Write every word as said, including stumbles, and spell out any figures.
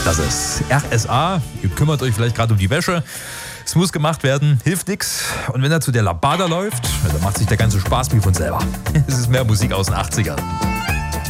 Das ist R S A. Ihr kümmert euch vielleicht gerade um die Wäsche. Es muss gemacht werden, hilft nix. Und wenn dazu der Lambada läuft, dann macht sich der ganze Spaß wie von selber. Es ist mehr Musik aus den achtzigern.